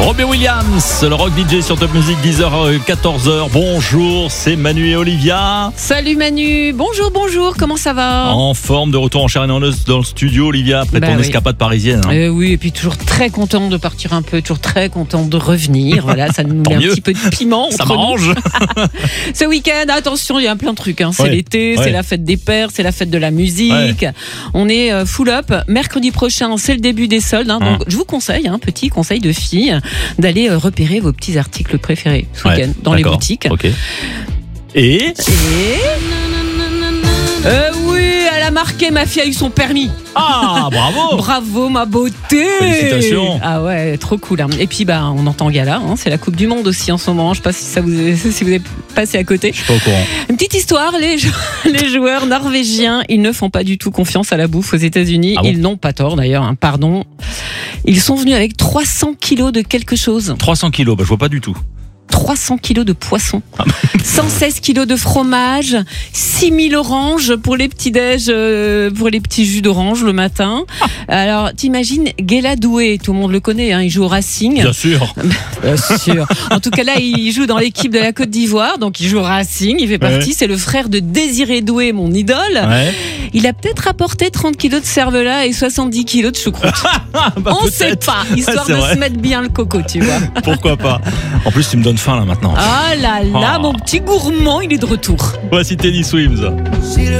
Robbie Williams, le rock DJ sur Top Music, 10h, 14h. Bonjour, c'est Manu et Olivia. Salut Manu, bonjour, comment ça va? En forme, de retour en chair et en os dans le studio, Olivia, après ton escapade parisienne. Oui, et puis toujours très content de partir un peu, toujours très content de revenir. Voilà, ça nous met un petit peu de piment. Ça m'arrange. Ce week-end, attention, il y a plein de trucs. C'est l'été, c'est la fête des pères, c'est la fête de la musique. On est full up. Mercredi prochain, c'est le début des soldes. Donc, je vous conseille, petit conseil de fille, d'aller repérer vos petits articles préférés ce week-end dans les boutiques. Et oui, elle a marqué, ma fille a eu son permis. Ah, bravo. Bravo, ma beauté. Félicitations. Ah ouais, trop cool. Et puis, on entend gala. C'est la Coupe du Monde aussi en ce moment. Je sais pas si vous avez passé à côté. Je suis pas au courant. Une petite histoire. Les joueurs norvégiens, ils ne font pas du tout confiance à la bouffe aux États-Unis. Ils n'ont pas tort d'ailleurs. Pardon. Ils sont venus avec 300 kilos de quelque chose. 300 kilos, je vois pas du tout. 300 kilos de poisson, 116 kilos de fromage, 6000 oranges pour les petits-déj, pour les petits jus d'orange le matin. Alors, t'imagines, Guéla Doué, tout le monde le connaît, il joue au Racing. Bien sûr. Bien sûr. En tout cas, là, il joue dans l'équipe de la Côte d'Ivoire, donc il joue au Racing, il fait partie, c'est le frère de Désiré Doué, mon idole. Il a peut-être apporté 30 kilos de cervelas et 70 kilos de choucroute. On sait pas, histoire de se mettre bien le coco, tu vois. Pourquoi pas. En plus, tu me donnes faim là maintenant. Ah là là, mon petit gourmand, il est de retour. Voici Teddy Swims.